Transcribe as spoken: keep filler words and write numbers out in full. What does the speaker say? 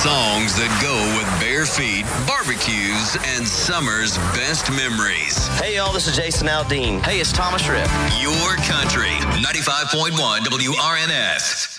Songs that go with bare feet, barbecues, and summer's best memories. Hey, y'all, this is Jason Aldean. Hey, it's Thomas Rip. Your country, ninety-five point one W R N S.